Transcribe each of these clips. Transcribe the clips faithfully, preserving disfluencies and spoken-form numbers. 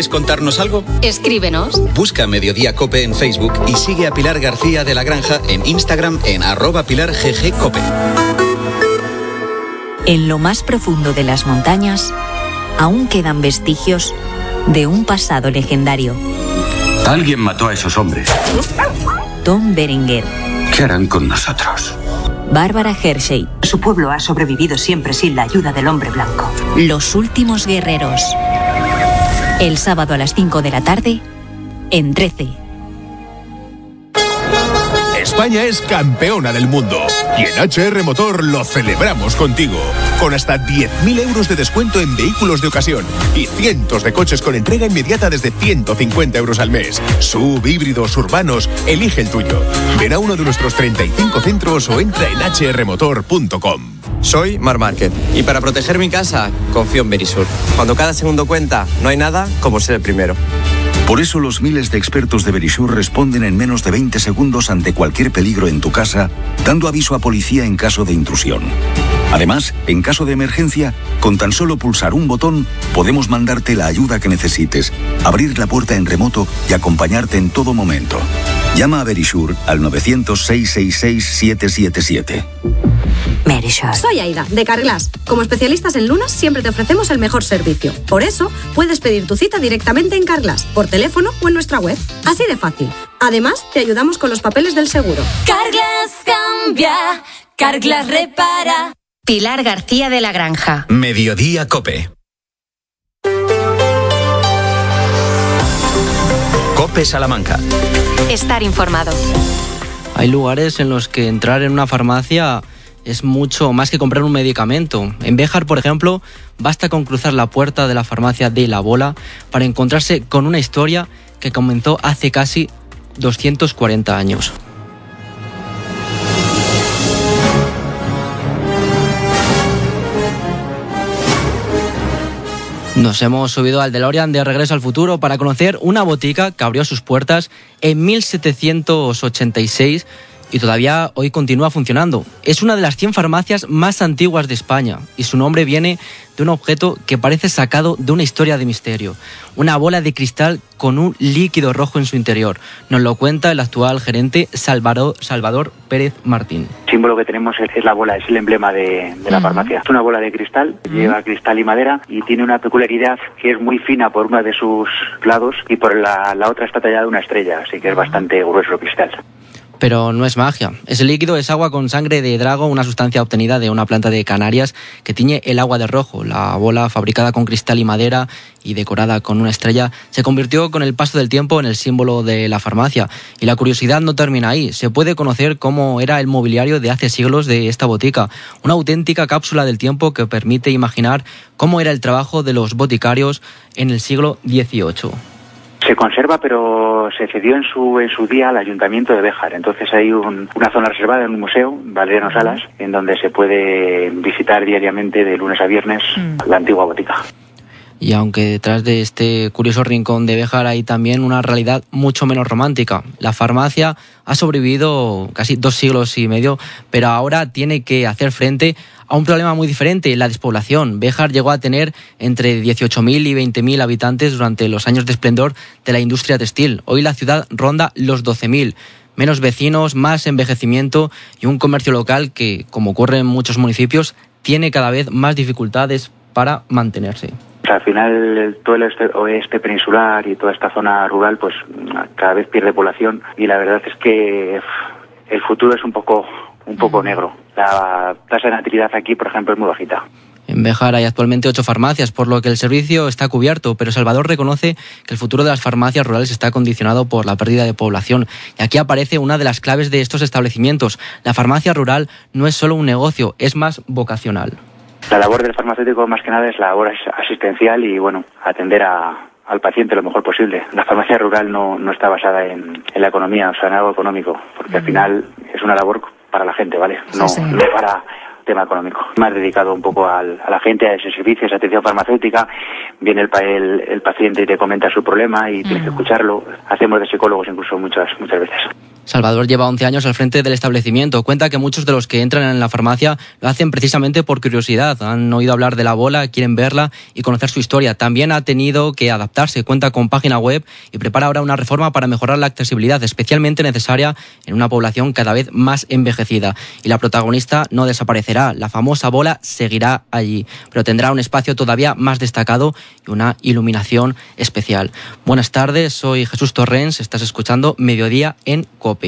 ¿Quieres contarnos algo? Escríbenos. Busca Mediodía Cope en Facebook y sigue a Pilar García de la Granja en Instagram en arroba Pilar G G Cope. En lo más profundo de las montañas, aún quedan vestigios de un pasado legendario. Alguien mató a esos hombres. Tom Berenger. ¿Qué harán con nosotros? Bárbara Hershey. Su pueblo ha sobrevivido siempre sin la ayuda del hombre blanco. Los últimos guerreros. El sábado a las cinco de la tarde, en trece. España es campeona del mundo y en H R Motor lo celebramos contigo, con hasta diez mil euros de descuento en vehículos de ocasión y cientos de coches con entrega inmediata desde ciento cincuenta euros al mes. Sub, híbridos, urbanos, elige el tuyo. Ven a uno de nuestros treinta y cinco centros o entra en h r motor punto com. Soy Mar Márquez y para proteger mi casa confío en Verisur. Cuando cada segundo cuenta, no hay nada como ser el primero. Por eso los miles de expertos de Verisur responden en menos de veinte segundos ante cualquier peligro en tu casa, dando aviso a policía en caso de intrusión. Además, en caso de emergencia, con tan solo pulsar un botón, podemos mandarte la ayuda que necesites, abrir la puerta en remoto y acompañarte en todo momento. Llama a Verisur al nueve cero cero, seis seis seis, siete siete siete. Verisur. Soy Aida, de Carglass. Como especialistas en lunas, siempre te ofrecemos el mejor servicio. Por eso, puedes pedir tu cita directamente en Carglass, por teléfono o en nuestra web. Así de fácil. Además, te ayudamos con los papeles del seguro. Carglass cambia, Carglass repara. Pilar García de la Granja. Mediodía Cope. Cope Salamanca. Estar informado. Hay lugares en los que entrar en una farmacia es mucho más que comprar un medicamento. En Béjar, por ejemplo, basta con cruzar la puerta de la farmacia de La Bola para encontrarse con una historia que comenzó hace casi doscientos cuarenta años. Nos hemos subido al DeLorean de Regreso al Futuro para conocer una botica que abrió sus puertas en mil setecientos ochenta y seis y todavía hoy continúa funcionando. Es una de las cien farmacias más antiguas de España y su nombre viene de un objeto que parece sacado de una historia de misterio. Una bola de cristal con un líquido rojo en su interior. Nos lo cuenta el actual gerente Salvador, Salvador Pérez Martín. El símbolo que tenemos es la bola, es el emblema de, de la uh-huh. farmacia. Es una bola de cristal, uh-huh. lleva cristal y madera y tiene una peculiaridad que es muy fina por uno de sus lados y por la, la otra está tallada una estrella, así que es bastante grueso el cristal. Pero no es magia. Ese líquido es agua con sangre de drago, una sustancia obtenida de una planta de Canarias que tiñe el agua de rojo. La bola, fabricada con cristal y madera y decorada con una estrella, se convirtió con el paso del tiempo en el símbolo de la farmacia. Y la curiosidad no termina ahí. Se puede conocer cómo era el mobiliario de hace siglos de esta botica. Una auténtica cápsula del tiempo que permite imaginar cómo era el trabajo de los boticarios en el siglo dieciocho. Se conserva, pero se cedió en su en su día al Ayuntamiento de Béjar. Entonces hay un, una zona reservada en un museo, Valeriano Salas, en donde se puede visitar diariamente de lunes a viernes mm. la antigua botica. Y aunque detrás de este curioso rincón de Béjar hay también una realidad mucho menos romántica. La farmacia ha sobrevivido casi dos siglos y medio, pero ahora tiene que hacer frente a un problema muy diferente, la despoblación. Béjar llegó a tener entre dieciocho mil y veinte mil habitantes durante los años de esplendor de la industria textil. Hoy la ciudad ronda los doce mil. Menos vecinos, más envejecimiento y un comercio local que, como ocurre en muchos municipios, tiene cada vez más dificultades para mantenerse. Al final todo el oeste, oeste peninsular y toda esta zona rural pues cada vez pierde población y la verdad es que el futuro es un poco un poco negro. La tasa de natalidad aquí, por ejemplo, es muy bajita. En Béjar hay actualmente ocho farmacias, por lo que el servicio está cubierto, pero Salvador reconoce que el futuro de las farmacias rurales está condicionado por la pérdida de población. Y aquí aparece una de las claves de estos establecimientos. La farmacia rural no es solo un negocio, es más vocacional. La labor del farmacéutico más que nada es la labor asistencial y bueno, atender a, al paciente lo mejor posible. La farmacia rural no, no está basada en, en la economía, o sea, en algo económico, porque al final es una labor para la gente, ¿vale? No, sí, sí. no para tema económico. Más dedicado un poco al, a la gente, a ese servicio, esa atención farmacéutica. Viene el, el, el paciente y te comenta su problema y tienes mm. que escucharlo. Hacemos de psicólogos incluso muchas muchas veces. Salvador lleva once años al frente del establecimiento. Cuenta que muchos de los que entran en la farmacia lo hacen precisamente por curiosidad. Han oído hablar de la bola, quieren verla y conocer su historia. También ha tenido que adaptarse. Cuenta con página web y prepara ahora una reforma para mejorar la accesibilidad, especialmente necesaria en una población cada vez más envejecida. Y la protagonista no desaparecerá. La famosa bola seguirá allí, pero tendrá un espacio todavía más destacado y una iluminación especial. Buenas tardes, soy Jesús Torrens. Estás escuchando Mediodía en COPE.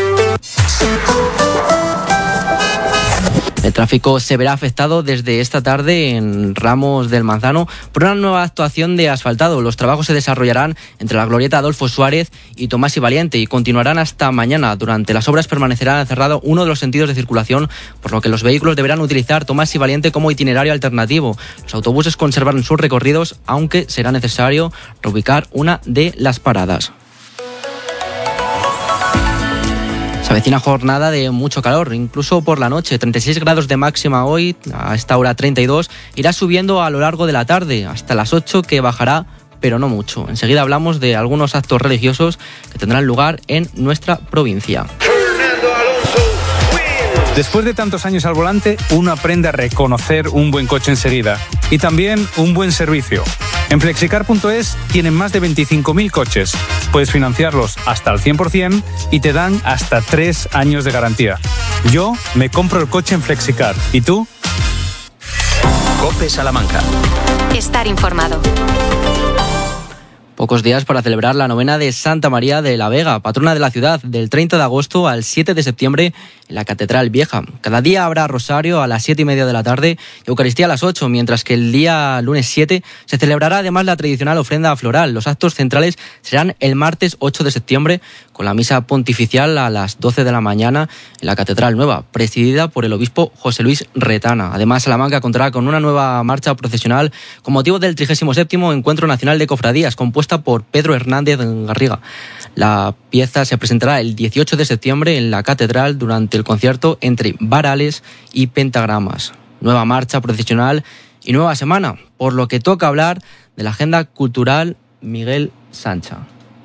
El tráfico se verá afectado desde esta tarde en Ramos del Manzano por una nueva actuación de asfaltado. Los trabajos se desarrollarán entre la glorieta Adolfo Suárez y Tomás y Valiente y continuarán hasta mañana. Durante las obras permanecerá cerrado uno de los sentidos de circulación, por lo que los vehículos deberán utilizar Tomás y Valiente como itinerario alternativo. Los autobuses conservarán sus recorridos, aunque será necesario reubicar una de las paradas. Se avecina jornada de mucho calor, incluso por la noche. treinta y seis grados de máxima hoy, a esta hora treinta y dos. Irá subiendo a lo largo de la tarde, hasta las ocho, que bajará, pero no mucho. Enseguida hablamos de algunos actos religiosos que tendrán lugar en nuestra provincia. Después de tantos años al volante, uno aprende a reconocer un buen coche enseguida y también un buen servicio. En flexicar punto es tienen más de veinticinco mil coches. Puedes financiarlos hasta al cien por ciento y te dan hasta tres años de garantía. Yo me compro el coche en Flexicar. ¿Y tú? COPE Salamanca. Estar informado. Pocos días para celebrar la novena de Santa María de la Vega, patrona de la ciudad, del treinta de agosto al siete de septiembre en la Catedral Vieja. Cada día habrá rosario a las siete y media de la tarde y Eucaristía a las ocho, mientras que el día lunes siete se celebrará además la tradicional ofrenda floral. Los actos centrales serán el martes ocho de septiembre con la misa pontificial a las doce de la mañana en la Catedral Nueva, presidida por el obispo José Luis Retana. Además, Salamanca contará con una nueva marcha procesional con motivo del trigésimo séptimo Encuentro Nacional de Cofradías, compuesta por Pedro Hernández Garriga. La pieza se presentará el dieciocho de septiembre en la Catedral durante el concierto entre varales y pentagramas. Nueva marcha procesional y nueva semana, por lo que toca hablar de la agenda cultural Miguel Sancha.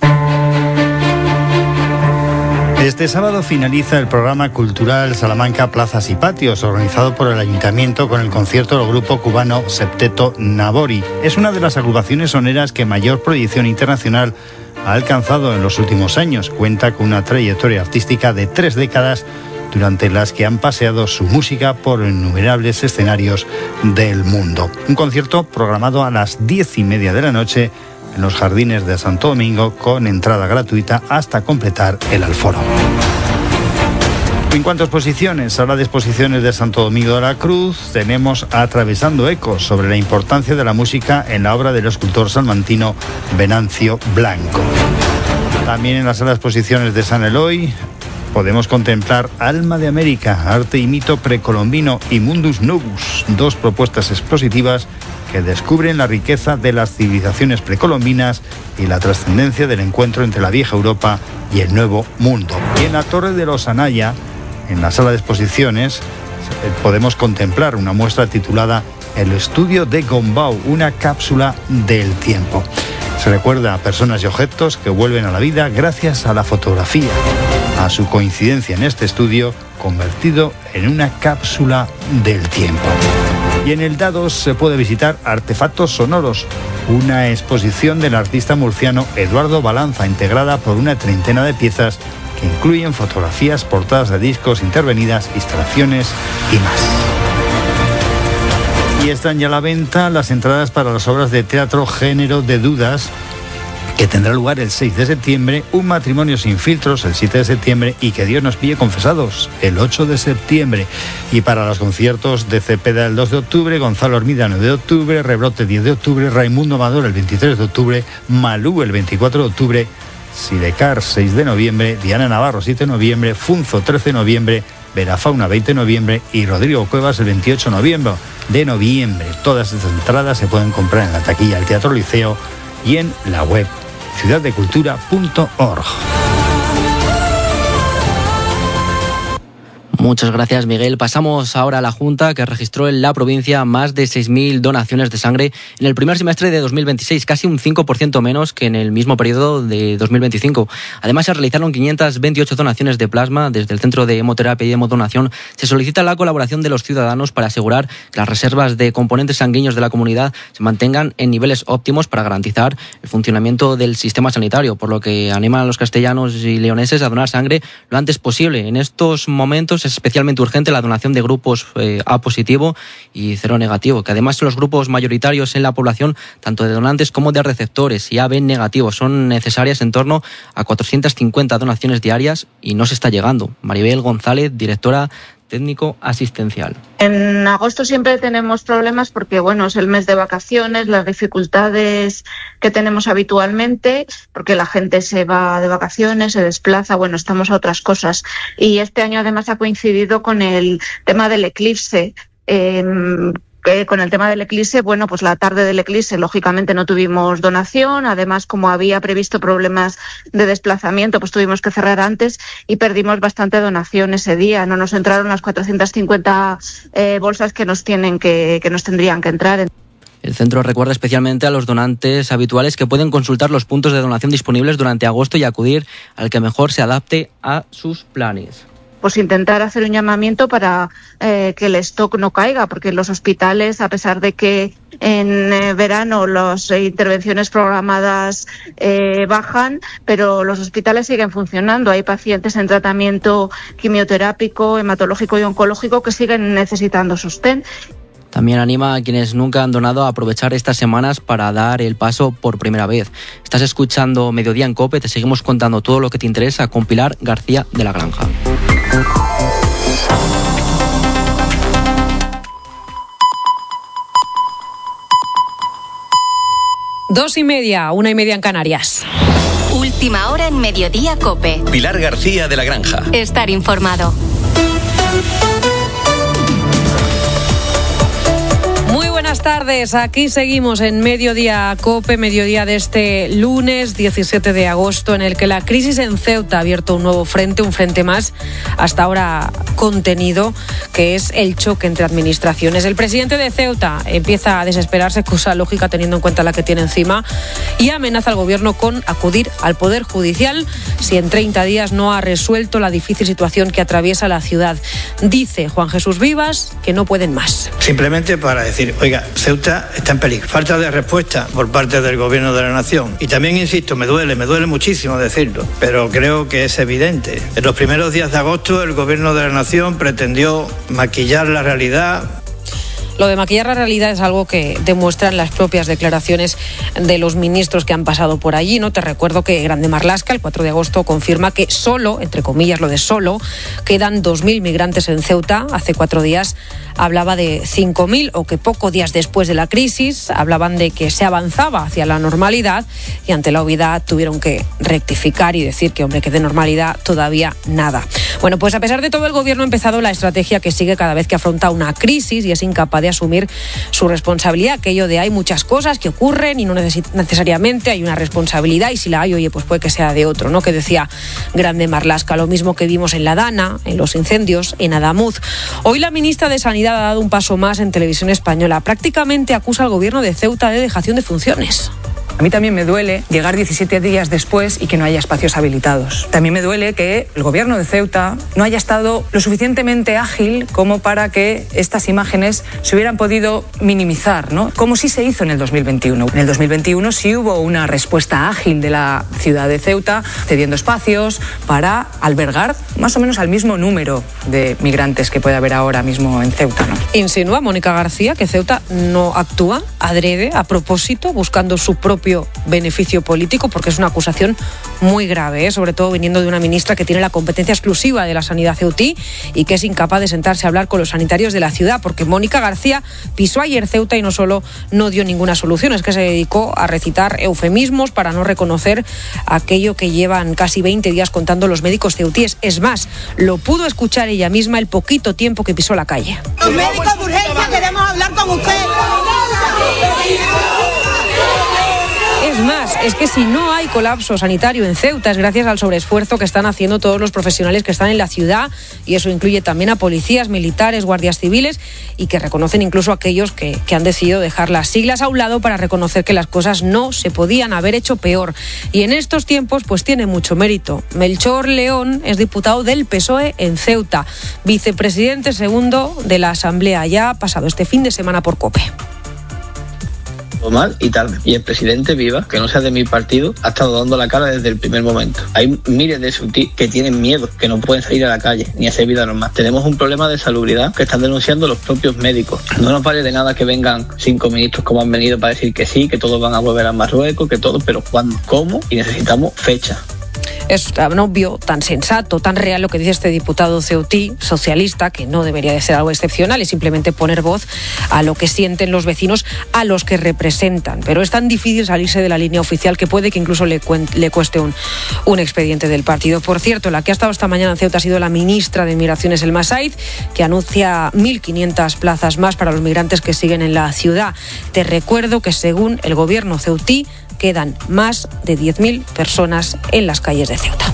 Este sábado finaliza el programa cultural Salamanca Plazas y Patios, organizado por el Ayuntamiento con el concierto del grupo cubano Septeto Nabori. Es una de las agrupaciones soneras que mayor proyección internacional ha alcanzado en los últimos años. Cuenta con una trayectoria artística de tres décadas, durante las que han paseado su música por innumerables escenarios del mundo. Un concierto programado a las diez y media de la noche en los jardines de Santo Domingo, con entrada gratuita hasta completar el aforo. En cuanto a exposiciones, habla de exposiciones de Santo Domingo de la Cruz. Tenemos Atravesando Ecos, sobre la importancia de la música en la obra del escultor salmantino Venancio Blanco. También en la sala de exposiciones de San Eloy podemos contemplar Alma de América, arte y mito precolombino, y Mundus Novus, dos propuestas expositivas que descubren la riqueza de las civilizaciones precolombinas y la trascendencia del encuentro entre la vieja Europa y el nuevo mundo. Y en la Torre de los Anaya, en la sala de exposiciones, podemos contemplar una muestra titulada El estudio de Gombau, una cápsula del tiempo. Se recuerda a personas y objetos que vuelven a la vida gracias a la fotografía, a su coincidencia en este estudio convertido en una cápsula del tiempo. Y en el Dados se puede visitar Artefactos Sonoros, una exposición del artista murciano Eduardo Balanza, integrada por una treintena de piezas que incluyen fotografías, portadas de discos intervenidas, instalaciones y más. Y están ya a la venta las entradas para las obras de teatro Género de Dudas, que tendrá lugar el seis de septiembre, Un matrimonio sin filtros el siete de septiembre y Que Dios nos pille confesados el ocho de septiembre. Y para los conciertos de Cepeda el dos de octubre, Gonzalo Hermida nueve de octubre, Rebrote diez de octubre, Raimundo Amador el veintitrés de octubre, Malú el veinticuatro de octubre, Sidecar seis de noviembre, Diana Navarro siete de noviembre, Funzo trece de noviembre, Verafauna veinte de noviembre y Rodrigo Cuevas el veintiocho de noviembre. De noviembre. Todas estas entradas se pueden comprar en la taquilla del Teatro Liceo y en la web ciudad de cultura punto org. Muchas gracias, Miguel. Pasamos ahora a la Junta, que registró en la provincia más de seis mil donaciones de sangre en el primer semestre de dos mil veintiséis, casi un cinco por ciento menos que en el mismo periodo de dos mil veinticinco. Además, se realizaron quinientas veintiocho donaciones de plasma. Desde el Centro de Hemoterapia y Hemodonación se solicita la colaboración de los ciudadanos para asegurar que las reservas de componentes sanguíneos de la comunidad se mantengan en niveles óptimos para garantizar el funcionamiento del sistema sanitario, por lo que animan a los castellanos y leoneses a donar sangre lo antes posible. En estos momentos es especialmente urgente la donación de grupos eh, A positivo y cero negativo, que además son los grupos mayoritarios en la población, tanto de donantes como de receptores, y A B negativo. Son necesarias en torno a cuatrocientas cincuenta donaciones diarias y no se está llegando. Maribel González, directora técnico asistencial. En agosto siempre tenemos problemas porque, bueno, es el mes de vacaciones, las dificultades que tenemos habitualmente, porque la gente se va de vacaciones, se desplaza, bueno, estamos a otras cosas. Y este año además ha coincidido con el tema del eclipse. Eh, Eh, con el tema del eclipse, bueno, pues la tarde del eclipse lógicamente no tuvimos donación, además como había previsto problemas de desplazamiento, pues tuvimos que cerrar antes y perdimos bastante donación ese día, no nos entraron las cuatrocientas cincuenta eh, bolsas que nos tienen que, que nos tendrían que entrar. El centro recuerda especialmente a los donantes habituales que pueden consultar los puntos de donación disponibles durante agosto y acudir al que mejor se adapte a sus planes. Pues intentar hacer un llamamiento para eh, que el stock no caiga, porque los hospitales, a pesar de que en eh, verano las eh, intervenciones programadas eh, bajan, pero los hospitales siguen funcionando. Hay pacientes en tratamiento quimioterápico, hematológico y oncológico que siguen necesitando sostén. También anima a quienes nunca han donado a aprovechar estas semanas para dar el paso por primera vez. Estás escuchando Mediodía en COPE, te seguimos contando todo lo que te interesa con Pilar García de la Granja. Dos y media, una y media en Canarias. Última hora en Mediodía COPE. Pilar García de la Granja. Estar informado. Buenas tardes, aquí seguimos en Mediodía COPE, mediodía de este lunes diecisiete de agosto, en el que la crisis en Ceuta ha abierto un nuevo frente, un frente más hasta ahora contenido, que es el choque entre administraciones. El presidente de Ceuta empieza a desesperarse, cosa lógica teniendo en cuenta la que tiene encima, y amenaza al gobierno con acudir al Poder Judicial si en treinta días no ha resuelto la difícil situación que atraviesa la ciudad. Dice Juan Jesús Vivas que no pueden más. Simplemente para decir, oiga, Ceuta está en peligro. Falta de respuesta por parte del Gobierno de la Nación. Y también, insisto, me duele, me duele muchísimo decirlo, pero creo que es evidente. En los primeros días de agosto, el Gobierno de la Nación pretendió maquillar la realidad. Lo de maquillar la realidad es algo que demuestran las propias declaraciones de los ministros que han pasado por allí, ¿no? Te recuerdo que Grande Marlaska, el cuatro de agosto, confirma que solo, entre comillas lo de solo, quedan dos mil migrantes en Ceuta. Hace cuatro días hablaba de cinco mil, o que pocos días después de la crisis hablaban de que se avanzaba hacia la normalidad, y ante la obviedad tuvieron que rectificar y decir que, hombre, que de normalidad todavía nada. Bueno, pues a pesar de todo, el gobierno ha empezado la estrategia que sigue cada vez que afronta una crisis y es incapaz de asumir su responsabilidad, aquello de hay muchas cosas que ocurren y no neces- necesariamente hay una responsabilidad, y si la hay, oye, pues puede que sea de otro, ¿no? Que decía Grande Marlaska, lo mismo que vimos en La Dana, en los incendios, en Adamuz. Hoy la ministra de Sanidad ha dado un paso más en Televisión Española. Prácticamente acusa al gobierno de Ceuta de dejación de funciones. A mí también me duele llegar diecisiete días después y que no haya espacios habilitados. También me duele que el gobierno de Ceuta no haya estado lo suficientemente ágil como para que estas imágenes se hubieran podido minimizar, ¿no? Como sí se hizo en el dos mil veintiuno. En el dos mil veintiuno sí hubo una respuesta ágil de la ciudad de Ceuta, cediendo espacios para albergar más o menos al mismo número de migrantes que puede haber ahora mismo en Ceuta, ¿no? Insinúa Mónica García que Ceuta no actúa adrede, a propósito, buscando su propio beneficio político, porque es una acusación muy grave, ¿eh? Sobre todo viniendo de una ministra que tiene la competencia exclusiva de la sanidad ceutí y que es incapaz de sentarse a hablar con los sanitarios de la ciudad, porque Mónica García pisó ayer Ceuta y no solo no dio ninguna solución, es que se dedicó a recitar eufemismos para no reconocer aquello que llevan casi veinte días contando los médicos ceutíes. Es más, lo pudo escuchar ella misma el poquito tiempo que pisó la calle. Los médicos de urgencia queremos hablar con usted. Es más, es que si no hay colapso sanitario en Ceuta es gracias al sobreesfuerzo que están haciendo todos los profesionales que están en la ciudad, y eso incluye también a policías, militares, guardias civiles, y que reconocen incluso a aquellos que, que han decidido dejar las siglas a un lado para reconocer que las cosas no se podían haber hecho peor. Y en estos tiempos pues tiene mucho mérito. Melchor León es diputado del P S O E en Ceuta, vicepresidente segundo de la Asamblea, ya ha pasado este fin de semana por COPE. Mal y tarde. Y el presidente Viva, que no sea de mi partido, ha estado dando la cara desde el primer momento. Hay miles de subtíos que tienen miedo, que no pueden salir a la calle ni hacer vida normal. Tenemos un problema de salubridad que están denunciando los propios médicos. No nos vale de nada que vengan cinco ministros como han venido para decir que sí, que todos van a volver a Marruecos, que todo, pero ¿cuándo? ¿Cómo? Y necesitamos fecha. Es tan obvio, tan sensato, tan real lo que dice este diputado ceutí, socialista, que no debería de ser algo excepcional, es simplemente poner voz a lo que sienten los vecinos a los que representan. Pero es tan difícil salirse de la línea oficial que puede que incluso le, le cueste un, un expediente del partido. Por cierto, la que ha estado esta mañana en Ceuta ha sido la ministra de Migraciones, Elma Said, que anuncia mil quinientas plazas más para los migrantes que siguen en la ciudad. Te recuerdo que según el gobierno ceutí, quedan más de diez mil personas en las calles de Ceuta.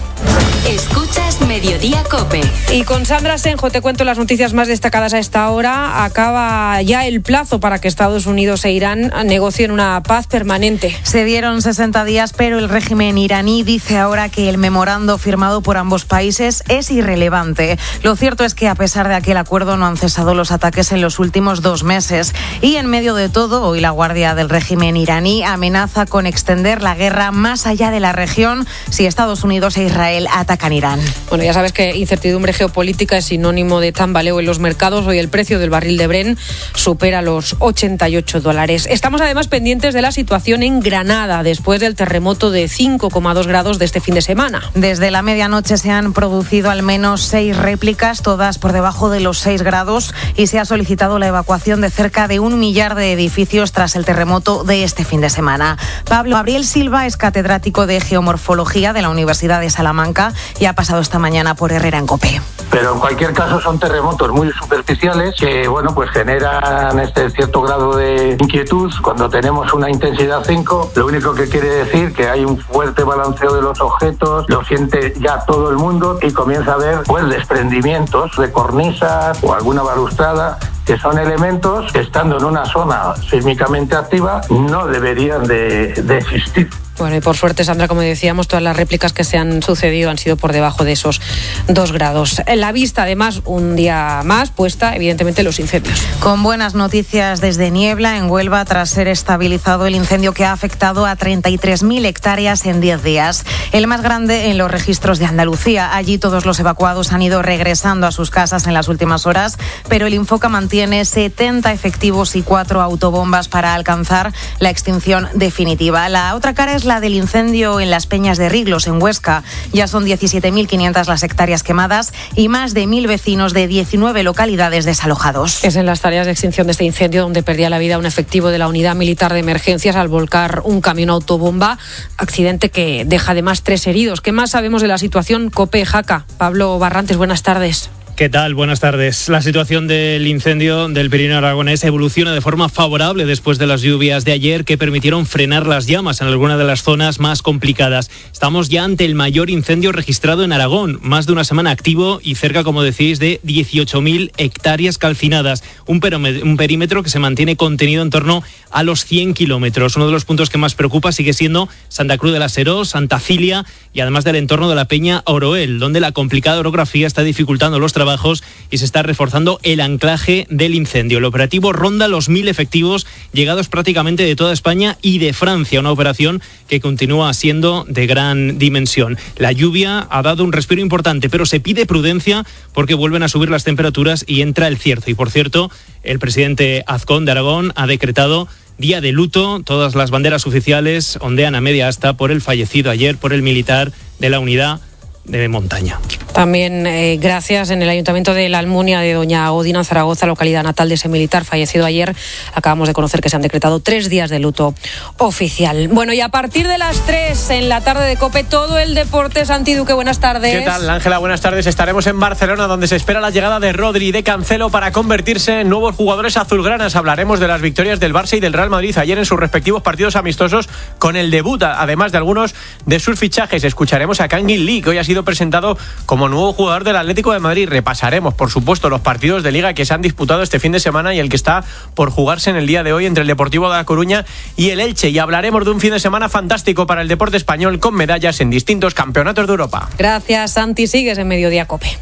Escuchas Mediodía COPE. Y con Sandra Senjo te cuento las noticias más destacadas a esta hora. Acaba ya el plazo para que Estados Unidos e Irán negocien una paz permanente. Se dieron sesenta días, pero el régimen iraní dice ahora que el memorando firmado por ambos países es irrelevante. Lo cierto es que a pesar de aquel acuerdo no han cesado los ataques en los últimos dos meses. Y en medio de todo, hoy la guardia del régimen iraní amenaza con extender la guerra más allá de la región si Estados Unidos e Israel atacan Irán. Bueno, ya sabes que incertidumbre geopolítica es sinónimo de tambaleo en los mercados. Hoy el precio del barril de Brent supera los ochenta y ocho dólares. Estamos además pendientes de la situación en Granada después del terremoto de cinco coma dos grados de este fin de semana. Desde la medianoche se han producido al menos seis réplicas, todas por debajo de los seis grados, y se ha solicitado la evacuación de cerca de un millar de edificios tras el terremoto de este fin de semana. Pablo Gabriel Silva es catedrático de Geomorfología de la Universidad de Salamanca y ha pasado esta mañana por Herrera en COPE. Pero en cualquier caso son terremotos muy superficiales que, bueno, pues generan este cierto grado de inquietud. Cuando tenemos una intensidad cinco, lo único que quiere decir que hay un fuerte balanceo de los objetos, lo siente ya todo el mundo y comienza a haber pues desprendimientos de cornisas o alguna balustrada, que son elementos que, estando en una zona sísmicamente activa, no deberían de, de existir. Bueno, y por suerte, Sandra, como decíamos, todas las réplicas que se han sucedido han sido por debajo de esos dos grados. En la vista, además, un día más puesta, evidentemente, los incendios. Con buenas noticias desde Niebla, en Huelva, tras ser estabilizado el incendio que ha afectado a treinta y tres mil hectáreas en diez días. El más grande en los registros de Andalucía. Allí todos los evacuados han ido regresando a sus casas en las últimas horas, pero el Infoca mantiene setenta efectivos y cuatro autobombas para alcanzar la extinción definitiva. La otra cara es la del incendio en las Peñas de Riglos, en Huesca. Ya son diecisiete mil quinientas las hectáreas quemadas y más de mil vecinos de diecinueve localidades desalojados. Es en las tareas de extinción de este incendio donde perdía la vida un efectivo de la Unidad Militar de Emergencias al volcar un camión autobomba, accidente que deja además tres heridos. ¿Qué más sabemos de la situación? COPE, Jaca. Pablo Barrantes, buenas tardes. ¿Qué tal? Buenas tardes. La situación del incendio del Pirineo aragonés evoluciona de forma favorable después de las lluvias de ayer que permitieron frenar las llamas en algunas de las zonas más complicadas. Estamos ya ante el mayor incendio registrado en Aragón, más de una semana activo y cerca, como decís, de dieciocho mil hectáreas calcinadas. Un, un perímetro que se mantiene contenido en torno a los cien kilómetros. Uno de los puntos que más preocupa sigue siendo Santa Cruz de la Seró, Santa Cilia y además del entorno de la Peña Oroel, donde la complicada orografía está dificultando los trabajos y se está reforzando el anclaje del incendio. El operativo ronda los mil efectivos llegados prácticamente de toda España y de Francia, una operación que continúa siendo de gran dimensión. La lluvia ha dado un respiro importante, pero se pide prudencia porque vuelven a subir las temperaturas y entra el cierzo. Y por cierto, el presidente Azcón de Aragón ha decretado día de luto. Todas las banderas oficiales ondean a media asta por el fallecido ayer por el militar de la unidad de montaña. También eh, gracias en el Ayuntamiento de la Almunia de Doña Odina, en Zaragoza, localidad natal de ese militar fallecido ayer. Acabamos de conocer que se han decretado tres días de luto oficial. Bueno, y a partir de las tres en la tarde de COPE, todo el deporte. Santi Duque, buenas tardes. ¿Qué tal, Ángela? Buenas tardes. Estaremos en Barcelona, donde se espera la llegada de Rodri y de Cancelo para convertirse en nuevos jugadores azulgranas. Hablaremos de las victorias del Barça y del Real Madrid ayer en sus respectivos partidos amistosos, con el debut, además de algunos de sus fichajes. Escucharemos a Kangin Lee, que hoy ha sido presentado como nuevo jugador del Atlético de Madrid. Repasaremos, por supuesto, los partidos de Liga que se han disputado este fin de semana y el que está por jugarse en el día de hoy entre el Deportivo de La Coruña y el Elche. Y hablaremos de un fin de semana fantástico para el deporte español, con medallas en distintos campeonatos de Europa. Gracias, Santi. Sigues en Mediodía COPE.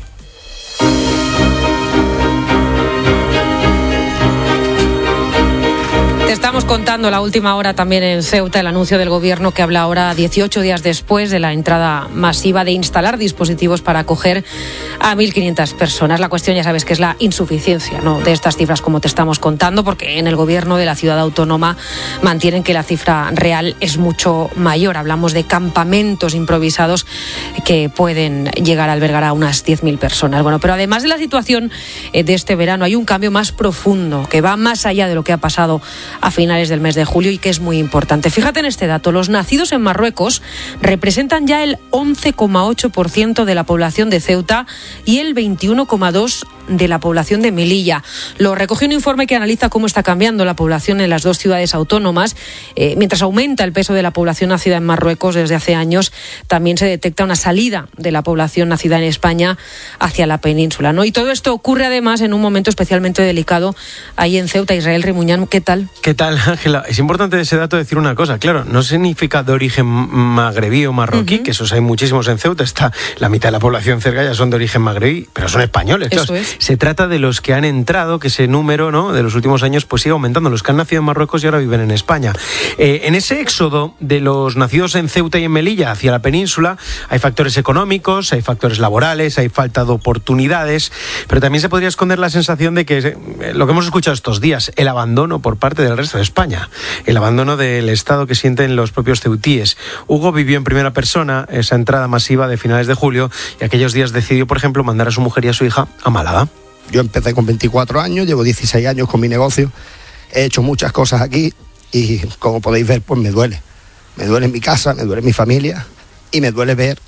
Te estamos contando la última hora también en Ceuta, el anuncio del gobierno que habla ahora dieciocho días después de la entrada masiva de instalar dispositivos para acoger a mil quinientas personas. La cuestión, ya sabes, que es la insuficiencia, ¿no?, de estas cifras, como te estamos contando, porque en el gobierno de la ciudad autónoma mantienen que la cifra real es mucho mayor. Hablamos de campamentos improvisados que pueden llegar a albergar a unas diez mil personas. Bueno, pero además de la situación de este verano, hay un cambio más profundo que va más allá de lo que ha pasado a finales del mes de julio y que es muy importante. Fíjate en este dato: los nacidos en Marruecos representan ya el once coma ocho por ciento de la población de Ceuta y el veintiuno coma dos por ciento de la población de Melilla. Lo recoge un informe que analiza cómo está cambiando la población en las dos ciudades autónomas. Eh, mientras aumenta el peso de la población nacida en Marruecos desde hace años, también se detecta una salida de la población nacida en España hacia la península, ¿no? Y todo esto ocurre además en un momento especialmente delicado ahí en Ceuta. Israel Rimuñán, ¿qué tal? ¿Qué tal, Ángela? Es importante de ese dato decir una cosa. Claro, no significa de origen magrebí o marroquí, uh-huh. que esos hay muchísimos en Ceuta. Está la mitad de la población cerca ya son de origen magrebí, pero son españoles. Eso claro. es. Se trata de los que han entrado, que ese número, ¿no?, de los últimos años pues sigue aumentando, los que han nacido en Marruecos y ahora viven en España. Eh, en ese éxodo de los nacidos en Ceuta y en Melilla hacia la península hay factores económicos, hay factores laborales, hay falta de oportunidades, pero también se podría esconder la sensación de que, eh, lo que hemos escuchado estos días, el abandono por parte del resto de España, el abandono del Estado que sienten los propios ceutíes. Hugo vivió en primera persona esa entrada masiva de finales de julio y aquellos días decidió, por ejemplo, mandar a su mujer y a su hija a Málaga. Yo empecé con veinticuatro años, llevo dieciséis años con mi negocio, he hecho muchas cosas aquí y, como podéis ver, pues me duele. Me duele mi casa, me duele mi familia y me duele ver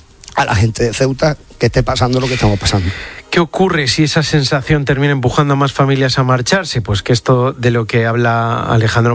a la gente de Ceuta que esté pasando lo que estamos pasando. ¿Qué ocurre si esa sensación termina empujando a más familias a marcharse? Pues que esto de lo que habla Alejandro